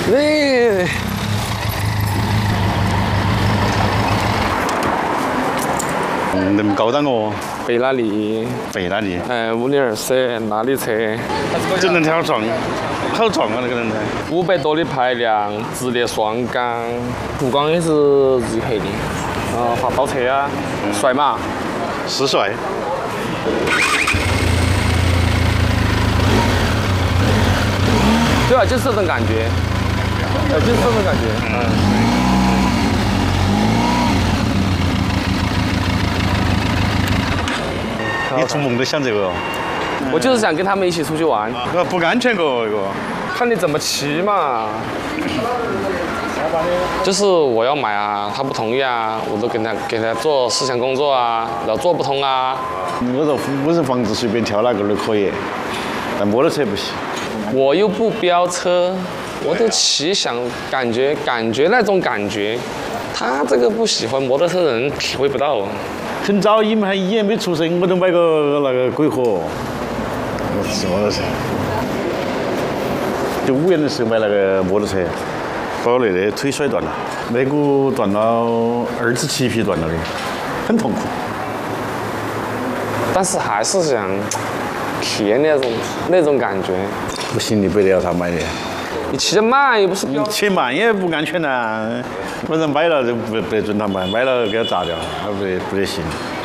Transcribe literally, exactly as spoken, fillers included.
哎。 那么高档哦， 贝拉利， 贝拉利， 哎，五点二升拉力车， 这轮胎好壮，好壮啊那个轮胎。 五百多的排量，直列双缸，途观也是日黑的，啊，发包车啊，帅嘛， 是帅。 对啊，就是这种感觉，对，就是这种感觉，嗯。 你做梦都想这个哦？ 我就是想跟他们一起出去玩。 呃，不安全个这个。 看你怎么骑嘛。就是我要买啊，他不同意啊，我都跟他给他做思想工作啊，然后做不通啊。 我说五人房子随便挑哪个都可以，但摩托车不行。 我又不飙车，我都骑想感觉感觉那种感觉，他这个不喜欢摩托车的人体会不到。 很早，你们还一年没出生，我都买个那个鬼火，我骑摩托车。就五月的时候买那个摩托车，把我那个腿摔断了，肋骨断了，二指齐皮断了的，很痛苦。 但是还是想体验那种那种感觉。 不行，你非得要他买的。 你骑得慢又不是飙。 骑慢也不安全呐、啊，反正买了就不不准他买，买了给他砸掉，那不得不得行。